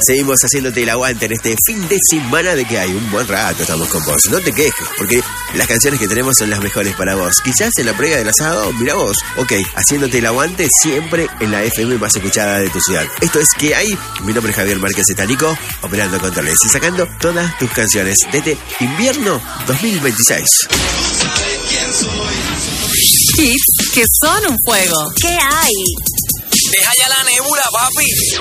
Seguimos haciéndote el aguante en este fin de semana de que hay un buen rato estamos con vos. No te quejes, porque las canciones que tenemos son las mejores para vos. Quizás en la previa del asado, mira vos. Ok, haciéndote el aguante siempre en la FM más escuchada de tu ciudad. Esto es ¿Qué hay? Mi nombre es Javier Márquez Etánico, operando controles y sacando todas tus canciones desde invierno 2026. Hits que son un juego. ¿Qué hay? Deja ya la nébula, papi.